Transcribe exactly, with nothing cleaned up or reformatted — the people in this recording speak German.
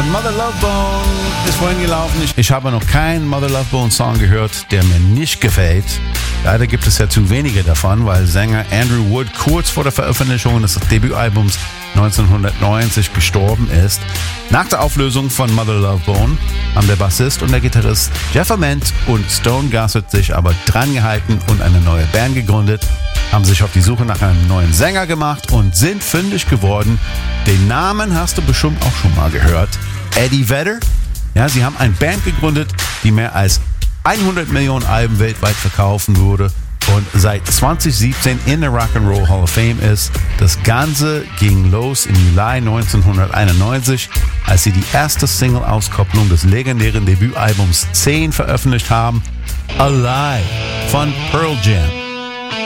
Und Mother Love Bone ist vorhin gelaufen. Ich, ich habe noch keinen Mother Love Bone Song gehört, der mir nicht gefällt. Leider gibt es ja zu wenige davon, weil Sänger Andrew Wood kurz vor der Veröffentlichung des Debütalbums neunzehnhundertneunzig gestorben ist. Nach der Auflösung von Mother Love Bone haben der Bassist und der Gitarrist Jeff Ament und Stone Gossett sich aber drangehalten und eine neue Band gegründet, haben sich auf die Suche nach einem neuen Sänger gemacht und sind fündig geworden. Den Namen hast du bestimmt auch schon mal gehört. Eddie Vedder. Ja, sie haben eine Band gegründet, die mehr als hundert Millionen Alben weltweit verkaufen würde und seit zwanzig siebzehn in der Rock'n'Roll Hall of Fame ist. Das Ganze ging los im Juli neunzehnhunderteinundneunzig, als sie die erste Single-Auskopplung des legendären Debütalbums zehn veröffentlicht haben, Alive von Pearl Jam.